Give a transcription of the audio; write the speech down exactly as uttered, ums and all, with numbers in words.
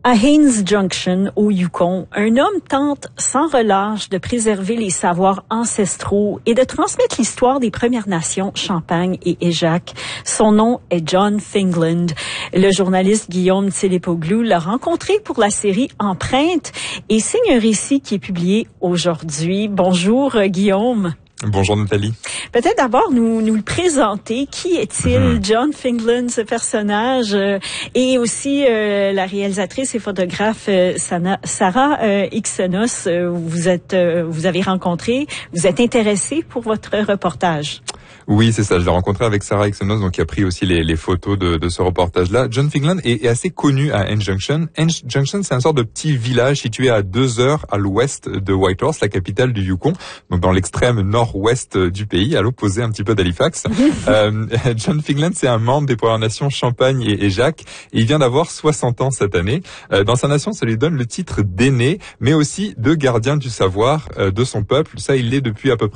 À Haines Junction, au Yukon, un homme tente sans relâche de préserver les savoirs ancestraux et de transmettre l'histoire des Premières Nations, Champagne et Éjac. Son nom est John Fingland. Le journaliste Guillaume Tsélépoglou l'a rencontré pour la série Empreinte et signe un récit qui est publié aujourd'hui. Bonjour Guillaume. Bonjour Nathalie. Peut-être d'abord nous nous le présenter. Qui est-il, mmh. John Fingland, ce personnage, euh, et aussi euh, la réalisatrice et photographe euh, Sana, Sarah euh, Ixenos. Euh, vous êtes, euh, vous avez rencontré, vous êtes intéressé pour votre reportage. Oui, c'est ça. Je l'ai rencontré avec Sarah Ixenos, donc qui a pris aussi les, les photos de, de ce reportage-là. John Fingland est, est assez connu à Haines Junction. Haines Junction, c'est un sorte de petit village situé à deux heures à l'ouest de Whitehorse, la capitale du Yukon, donc dans l'extrême nord-ouest du pays, à l'opposé un petit peu d'Halifax. euh, John Fingland, c'est un membre des Premières Nations Champagne et Éjac, et il vient d'avoir soixante ans cette année. Euh, dans sa nation, ça lui donne le titre d'aîné, mais aussi de gardien du savoir euh, de son peuple. Ça, il l'est depuis à peu près